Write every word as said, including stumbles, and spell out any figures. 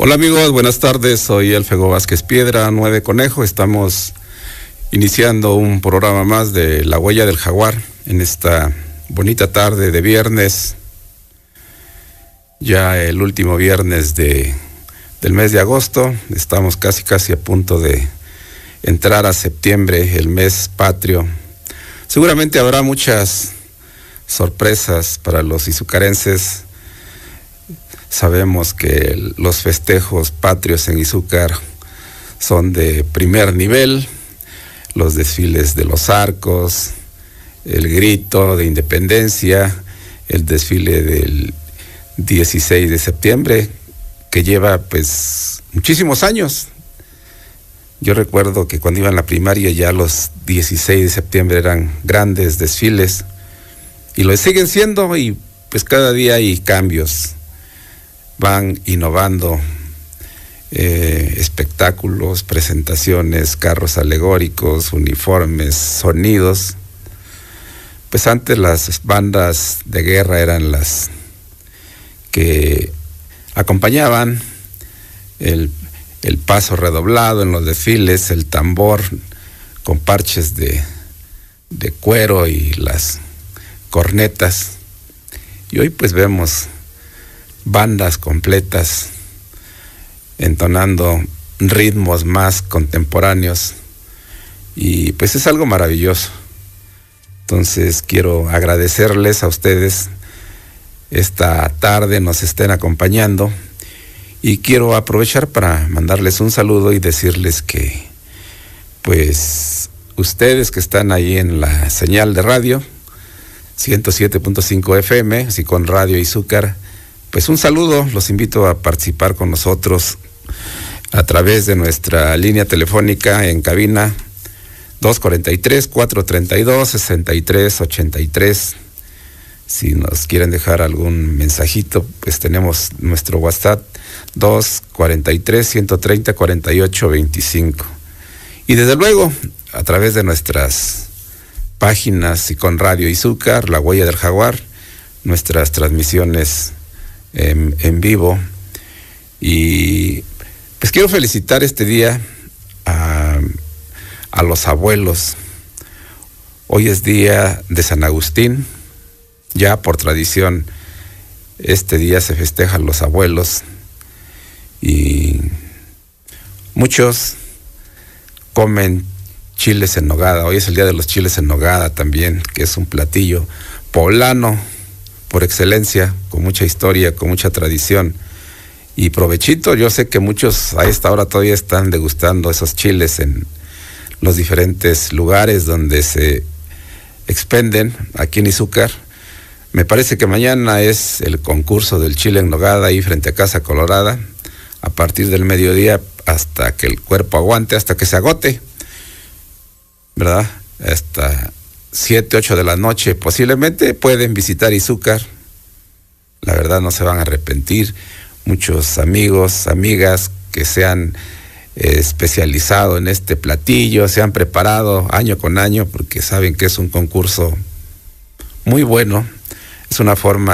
Hola amigos, buenas tardes, soy Elfego Vázquez Piedra, Nueve Conejo. Estamos iniciando un programa más de La Huella del Jaguar en esta bonita tarde de viernes, ya el último viernes de, del mes de agosto. Estamos casi casi a punto de entrar a septiembre, el mes patrio. Seguramente habrá muchas sorpresas para los izucarenses. Sabemos que los festejos patrios en Izúcar son de primer nivel, los desfiles de los arcos, el grito de independencia, el desfile del dieciséis de septiembre, que lleva pues muchísimos años. Yo recuerdo que cuando iba en la primaria ya los dieciséis de septiembre eran grandes desfiles, y lo siguen siendo, y pues cada día hay cambios. Van innovando eh, espectáculos, presentaciones, carros alegóricos, uniformes, sonidos. Pues antes las bandas de guerra eran las que acompañaban el, el paso redoblado en los desfiles, el tambor con parches de, de cuero y las cornetas. Y hoy pues vemos bandas completas entonando ritmos más contemporáneos, y pues es algo maravilloso. Entonces quiero agradecerles a ustedes esta tarde, nos estén acompañando, y quiero aprovechar para mandarles un saludo y decirles que pues ustedes que están ahí en la señal de radio ciento siete punto cinco F M, así con Radio Izúcar, pues un saludo. Los invito a participar con nosotros a través de nuestra línea telefónica en cabina dos cuatro tres, cuatro tres dos, seis tres ocho tres. Si nos quieren dejar algún mensajito, pues tenemos nuestro WhatsApp dos cuatro tres, uno tres cero, cuatro ocho dos cinco. Y desde luego, a través de nuestras páginas y con Radio Izúcar, La Huella del Jaguar, nuestras transmisiones En, en vivo. Y pues quiero felicitar este día a, a los abuelos. Hoy es día de San Agustín. Ya por tradición este día se festejan los abuelos, y muchos comen chiles en nogada. Hoy es el día de los chiles en nogada también, que es un platillo poblano por excelencia, con mucha historia, con mucha tradición. Y provechito, yo sé que muchos a esta hora todavía están degustando esos chiles en los diferentes lugares donde se expenden aquí en Izúcar. Me parece que mañana es el concurso del chile en nogada ahí frente a Casa Colorada, a partir del mediodía hasta que el cuerpo aguante, hasta que se agote, ¿verdad? Hasta siete, ocho de la noche posiblemente pueden visitar Izúcar. La verdad no se van a arrepentir. Muchos amigos, amigas que se han eh, especializado en este platillo, se han preparado año con año porque saben que es un concurso muy bueno. Es una forma